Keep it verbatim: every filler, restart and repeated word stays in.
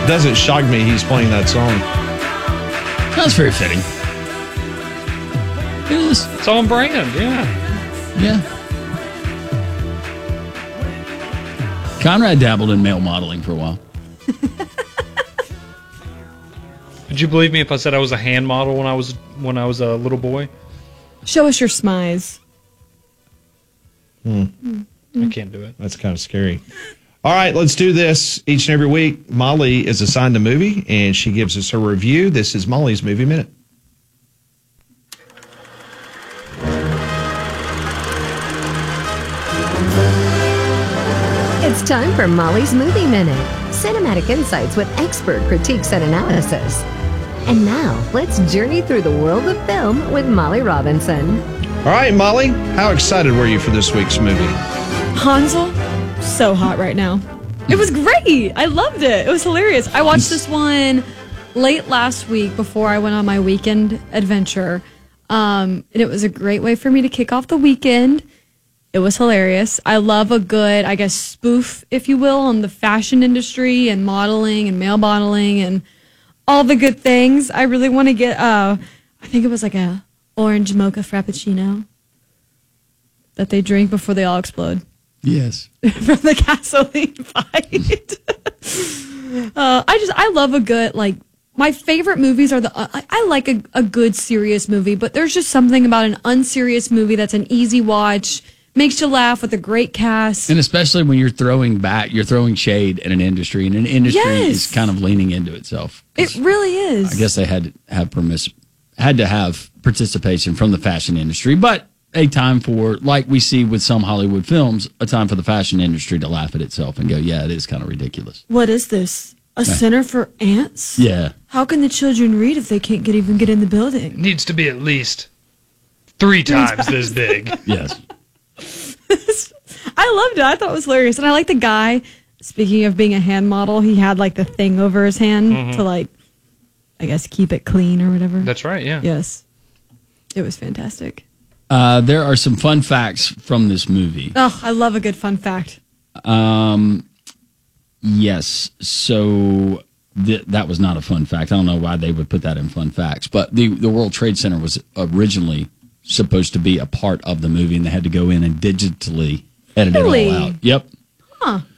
doesn't shock me he's playing that song. That's very fitting. It is. It's on brand, yeah. Yeah. Conrad dabbled in male modeling for a while. Would you believe me if I said I was a hand model when I was when I was a little boy? Show us your smize. Hmm. I can't do it. That's kind of scary. All right, let's do this each and every week. Molly is assigned a movie, and she gives us her review. This is Molly's Movie Minute. It's time for Molly's Movie Minute. Cinematic insights with expert critiques and analysis. And now, let's journey through the world of film with Molly Robinson. All right, Molly, how excited were you for this week's movie? Hansel, so hot right now. It was great. I loved it. It was hilarious. I watched this one late last week before I went on my weekend adventure. Um, and it was a great way for me to kick off the weekend. It was hilarious. I love a good, I guess, spoof, if you will, on the fashion industry and modeling and male modeling and all the good things. I really want to get, uh, I think it was like a orange mocha frappuccino that they drink before they all explode. Yes. From the gasoline fight. uh, I just, I love a good, like, my favorite movies are the, uh, I, I like a, a good serious movie, but there's just something about an unserious movie that's an easy watch, makes you laugh with a great cast. And especially when you're throwing back, you're throwing shade at an industry, and an industry Yes. is kind of leaning into itself. It really is. I guess they had to have permiss, had to have participation from the fashion industry, but a time for, like we see with some Hollywood films, a time for the fashion industry to laugh at itself and go, yeah, it is kind of ridiculous. What is this? A center for ants? Yeah. How can the children read if they can't get even get in the building? Needs to be at least three times this big. Yes. I loved it. I thought it was hilarious. And I like the guy, speaking of being a hand model, he had like the thing over his hand Mhm. to like, I guess, keep it clean or whatever. That's right, yeah. Yes. It was fantastic. Uh, there are some fun facts from this movie. Oh, I love a good fun fact. Um, yes. So th- that was not a fun fact. I don't know why they would put that in fun facts, but the, the World Trade Center was originally supposed to be a part of the movie, and they had to go in and digitally edit Really? it all out. Yep. Huh.